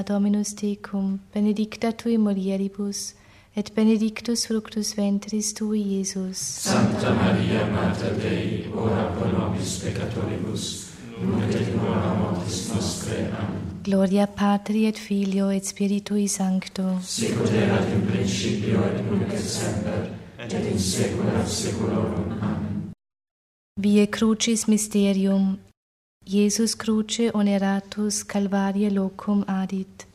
Dominus tecum, benedicta tui mulieribus, et benedictus fructus ventris tui, Iesus. Sancta Maria, Mater Dei, ora pro nobis peccatoribus, nunc et in hora mortis nostrae. Amen. Gloria Patri et Filio et Spiritui Sancto. Sicut erat in principio et nunc et semper, et in saecula saeculorum. Amen. Vie Crucis Mysterium. Iesus cruce oneratus Calvarie locum adit.